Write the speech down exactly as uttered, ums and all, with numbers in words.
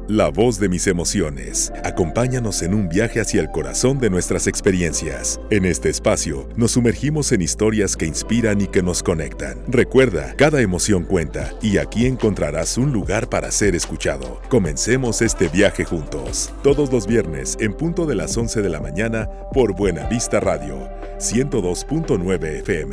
La voz de mis emociones. Acompáñanos en un viaje hacia el corazón de nuestras experiencias. En este espacio, nos sumergimos en historias que inspiran y que nos conectan. Recuerda, cada emoción cuenta y aquí encontrarás un lugar para ser escuchado. Comencemos este viaje juntos. Todos los viernes, en punto de las once de la mañana, por Buena Vista Radio, ciento dos punto nueve F M.